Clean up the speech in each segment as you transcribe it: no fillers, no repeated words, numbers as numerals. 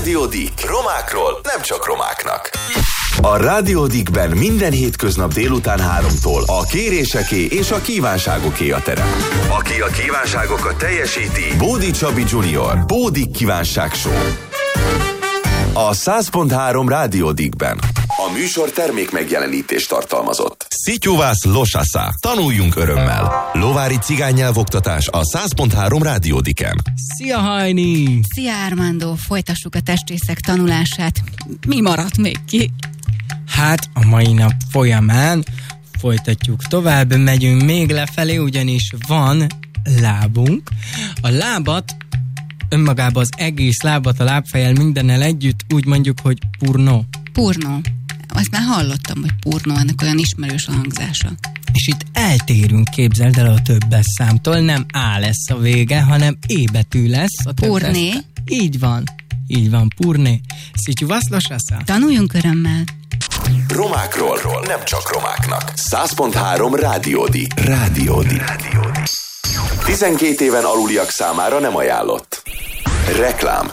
Rádió Dick. Romákról nem csak romáknak. A Rádió Dickben minden hétköznap délután 3-tól a kéréseké és a kívánságoké a terep. Aki a kívánságokat teljesíti, Bódi Csabi Junior. Bódi Kívánság Show. A 100.3 Rádió Dickben. A műsor termék megjelenítést tartalmazott. Szityuvász Losasa. Tanuljunk örömmel. Lovári cigánynyelvoktatás a 100.3 Rádió Dicken. Szia Hajni! Szia Armando, folytassuk a testrészek tanulását. Mi maradt még ki? Hát a mai nap folyamán folytatjuk tovább, megyünk még lefelé, ugyanis van lábunk. A lábat, önmagában az egész lábat, a lábfejjel mindennel együtt úgy mondjuk, hogy purnó. Purnó. Azt már hallottam, hogy purnó, ennek olyan ismerős a hangzása. És itt eltérünk, képzeld el, a többes számtól, nem A lesz a vége, hanem E betű lesz a többes. Purné? Így van, purné. Szityuvász Losasa. Tanuljunk örömmel. Romákról nem csak romáknak. 100.3 Rádió Dick. Rádió Dick. 12 éven aluliak számára nem ajánlott. Reklám.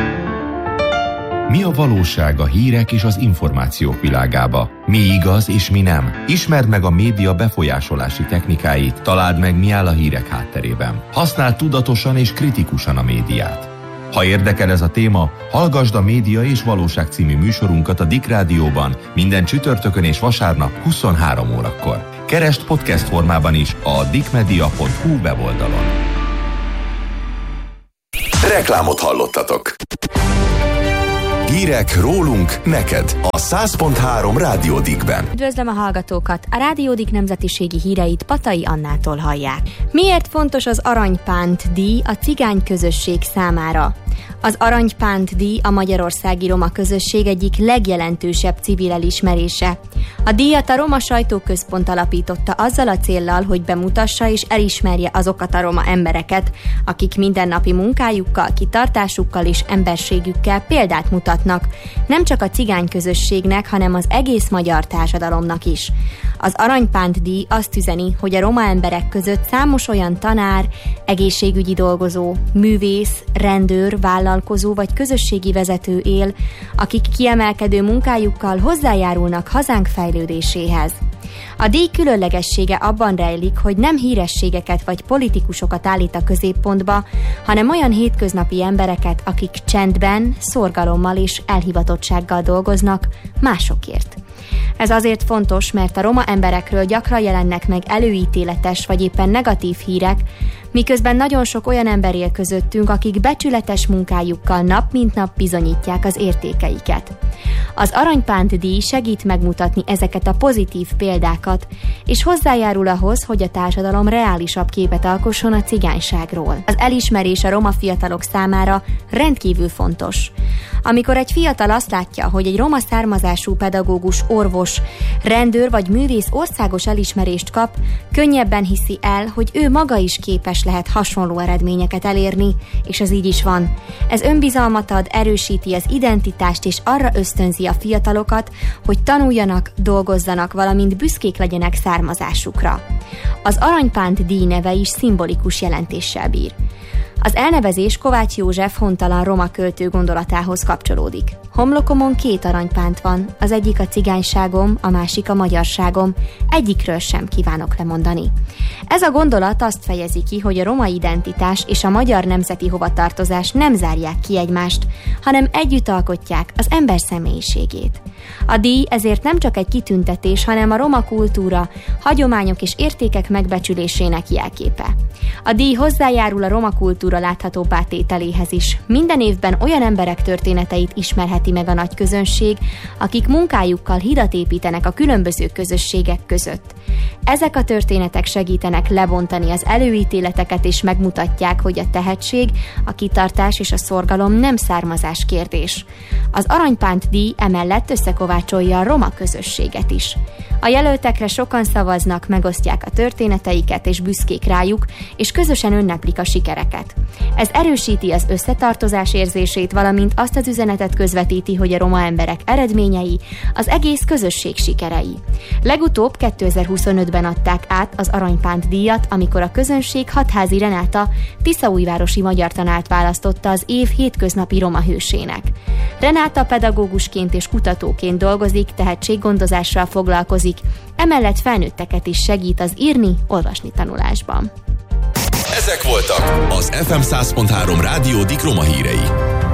Mi a valóság a hírek és az információk világába? Mi igaz és mi nem? Ismerd meg a média befolyásolási technikáit, találd meg, mi áll a hírek hátterében. Használd tudatosan és kritikusan a médiát. Ha érdekel ez a téma, hallgasd a Média és Valóság című műsorunkat a Dick Rádióban minden csütörtökön és vasárnap 23 órakor. Keresd podcast formában is a dickmedia.hu weboldalon. Reklámot hallottatok. Hírek rólunk, neked a 100.3 Rádió Dickben. Üdvözlöm a hallgatókat! A Rádió Dick nemzetiségi híreit Patai Annától hallják. Miért fontos az Aranypánt díj a cigány közösség számára? Az Aranypánt díj a magyarországi roma közösség egyik legjelentősebb civil elismerése. A díjat a Roma Sajtóközpont alapította azzal a céllal, hogy bemutassa és elismerje azokat a roma embereket, akik mindennapi munkájukkal, kitartásukkal és emberségükkel példát mutatnak, nem csak a cigány közösségnek, hanem az egész magyar társadalomnak is. Az Aranypánt díj azt üzeni, hogy a roma emberek között számos olyan tanár, egészségügyi dolgozó, művész, rendőr, vállalkozó vagy közösségi vezető él, akik kiemelkedő munkájukkal hozzájárulnak hazánk fejlődéséhez. A díj különlegessége abban rejlik, hogy nem hírességeket vagy politikusokat állít a középpontba, hanem olyan hétköznapi embereket, akik csendben, szorgalommal és elhivatottsággal dolgoznak másokért. Ez azért fontos, mert a roma emberekről gyakran jelennek meg előítéletes vagy éppen negatív hírek, miközben nagyon sok olyan ember él közöttünk, akik becsületes munkájukkal nap mint nap bizonyítják az értékeiket. Az Aranypánt díj segít megmutatni ezeket a pozitív példákat, és hozzájárul ahhoz, hogy a társadalom reálisabb képet alkosson a cigányságról. Az elismerés a roma fiatalok számára rendkívül fontos. Amikor egy fiatal azt látja, hogy egy roma származású pedagógus, orvos, rendőr vagy művész országos elismerést kap, könnyebben hiszi el, hogy ő maga is képes lehet hasonló eredményeket elérni, és ez így is van. Ez önbizalmat ad, erősíti az identitást és arra ösztönzi a fiatalokat, hogy tanuljanak, dolgozzanak, valamint büszkék legyenek származásukra. Az Aranypánt díj neve is szimbolikus jelentéssel bír. Az elnevezés Kovács József hontalan roma költő gondolatához kapcsolódik. Homlokomon 2 aranypánt van, az egyik a cigányságom, a másik a magyarságom, egyikről sem kívánok lemondani. Ez a gondolat azt fejezi ki, hogy a roma identitás és a magyar nemzeti hovatartozás nem zárják ki egymást, hanem együtt alkotják az ember személyiségét. A díj ezért nem csak egy kitüntetés, hanem a roma kultúra, hagyományok és értékek megbecsülésének jelképe. A díj hozzájárul a roma kultúra láthatóbbá tételéhez is. Minden évben olyan emberek történeteit ismerheti meg a nagy közönség, akik munkájukkal hidat építenek a különböző közösségek között. Ezek a történetek segítenek lebontani az előítéleteket és megmutatják, hogy a tehetség, a kitartás és a szorgalom nem származás kérdés. Az Aranypánt díj emellett összekovácsolja a roma közösséget is. A jelöltekre sokan szavaznak, megosztják a történeteiket és büszkék rájuk, és közösen ünneplik a sikereket. Ez erősíti az összetartozás érzését, valamint azt az üzenetet közvetíti, hogy a roma emberek eredményei az egész közösség sikerei. Legutóbb 2025-ben adták át az Aranypánt díjat, amikor a közönség Hatházi Renáta tiszaújvárosi magyar tanárt választotta az év hétköznapi roma hősének. Renáta pedagógusként és kutatóként dolgozik, tehetséggondozással foglalkozik, emellett felnőtteket is segít az írni-olvasni tanulásban. Ezek voltak az FM 100.3 Rádió Dik Roma hírei.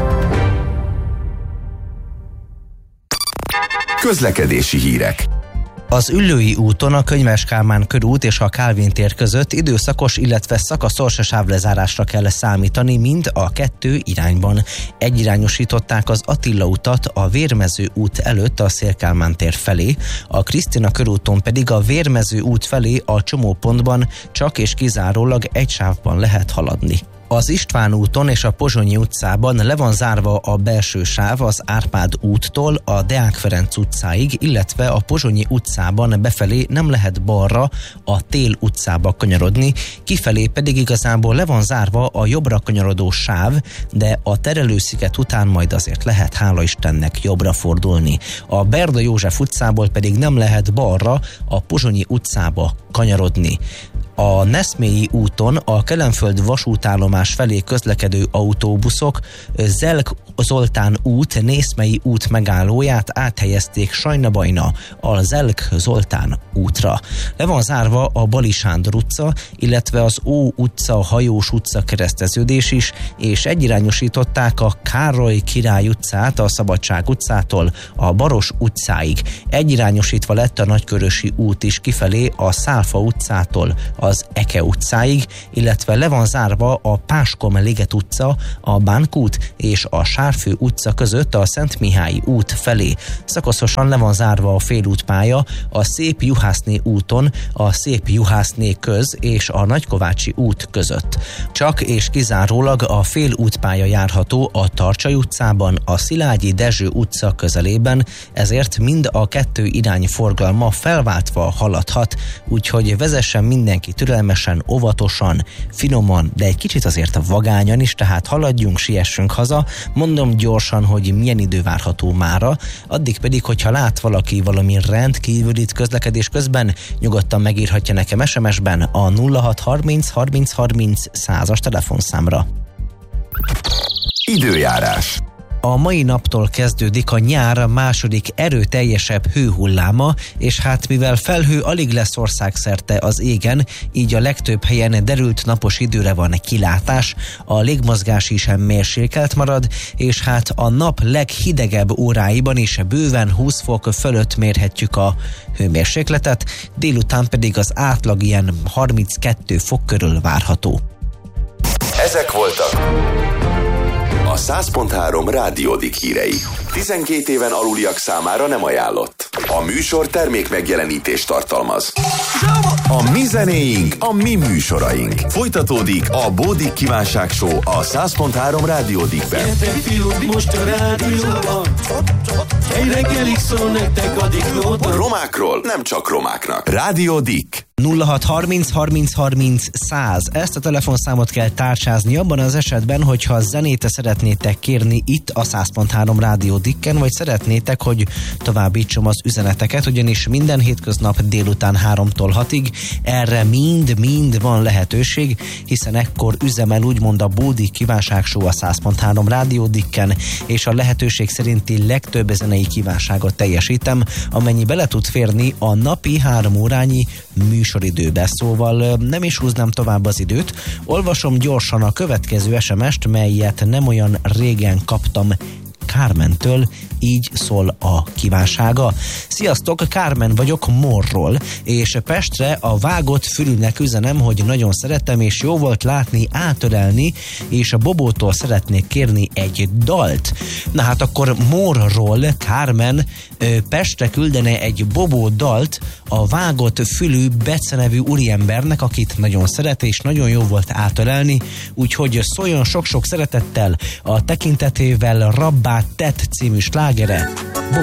Közlekedési hírek. Az Üllői úton a Könyves Kálmán körút és a Kálvin tér között időszakos, illetve szakaszos sávlezárásra kell számítani mind a kettő irányban. Egyirányosították az Attila utat a Vérmező út előtt a Széll-Kálmán tér felé, a Krisztina körúton pedig a Vérmező út felé a csomópontban csak és kizárólag egy sávban lehet haladni. Az István úton és a Pozsonyi utcában le van zárva a belső sáv az Árpád úttól a Deák Ferenc utcáig, illetve a Pozsonyi utcában befelé nem lehet balra a Tél utcába kanyarodni, kifelé pedig igazából le van zárva a jobbra kanyarodó sáv, de a Terelősziget után majd azért lehet, hála Istennek, jobbra fordulni. A Berda József utcából pedig nem lehet balra a Pozsonyi utcába kanyarodni. A Neszmélyi úton a Kelenföld vasútállomás felé közlekedő autóbuszok Zelk Zoltán út, Nészmei út megállóját áthelyezték Sajna-Bajna a Zelk Zoltán útra. Le van zárva a Bali Sándor utca, illetve az Ó utca, Hajós utca kereszteződés is, és egyirányosították a Károly Király utcát a Szabadság utcától a Baros utcáig. Egyirányosítva lett a Nagykörösi út is kifelé a Szálfa utcától az Eke utcáig, illetve le van zárva a Páskom-Liget utca, a Bánkút és a Sárfő utca között a Szentmihályi út felé. Szakaszosan le van zárva a félútpálya a Szép Juhászné úton, a Szép Juhászné köz és a Nagykovácsi út között. Csak és kizárólag a félútpálya járható a Tarcsay utcában, a Szilágyi Dezső utca közelében, ezért mind a kettő irány forgalma felváltva haladhat, úgyhogy vezessen mindenki türelmesen, óvatosan, finoman, de egy kicsit azért vagányan is, tehát haladjunk, siessünk haza. Mondom gyorsan, hogy milyen idő várható mára, addig pedig, hogyha lát valaki valami rendkívülit közlekedés közben, nyugodtan megírhatja nekem SMS-ben a 0630 30 30 100-as telefonszámra. Időjárás. A mai naptól kezdődik a nyár második erőteljesebb hőhulláma, és hát mivel felhő alig lesz országszerte az égen, így a legtöbb helyen derült napos időre van kilátás, a légmozgás is mérsékelt marad, és hát a nap leghidegebb óráiban is bőven 20 fok fölött mérhetjük a hőmérsékletet, délután pedig az átlag ilyen 32 fok körül várható. Ezek voltak a 100.3 Rádió Dik hírei. 12 éven aluliak számára nem ajánlott. A műsor termék megjelenítést tartalmaz. A mi zenéink, a mi műsoraink. Folytatódik a Bódik Kívánság Show a 100.3 Rádió Dikben. Most a rádióban egy reggelig szól nektek a Diklóban. Romákról nem csak romáknak. Rádió Dik. 0630 30 30 100. Ezt a telefonszámot kell tárcsázni abban az esetben, hogyha zenét szeretnétek kérni itt a 100.3 Rádió Dikken, vagy szeretnétek, hogy továbbítsam az üzeneteket, ugyanis minden hétköznap délután 3-tól 6-ig erre mind van lehetőség, hiszen ekkor üzemel úgymond a Bódik Kívánság Show a 100.3 Rádió Dikken, és a lehetőség szerinti legtöbb zenei kívánságot teljesítem, amennyi bele tud férni a napi 3 órányi műsoridőbe. Szóval nem is húznám tovább az időt, olvasom gyorsan a következő SMS-t, melyet nem olyan régen kaptam Kármentől, így szól a kívánsága. Sziasztok, Kármen vagyok Morról, és Pestre a vágott fülűnek üzenem, hogy nagyon szeretem, és jó volt látni átölelni, és a Bobótól szeretnék kérni egy dalt. Na hát akkor Morról Kármen Pestre küldene egy Bobó dalt a vágott fülű Bece nevű úriembernek, akit nagyon szeret, és nagyon jó volt átölelni, úgyhogy szóljon sok-sok szeretettel a tekintetével Rabbá tett című slágere.